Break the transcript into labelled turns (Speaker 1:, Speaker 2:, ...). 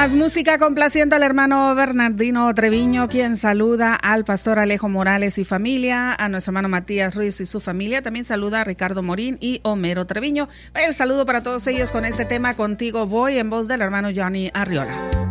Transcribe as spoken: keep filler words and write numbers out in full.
Speaker 1: Más música complaciendo al hermano Bernardino Treviño, quien saluda al pastor Alejo Morales y familia, a nuestro hermano Matías Ruiz y su familia. También saluda a Ricardo Morín y Homero Treviño. El saludo para todos ellos con este tema Contigo Voy, en voz del hermano Johnny Arriola.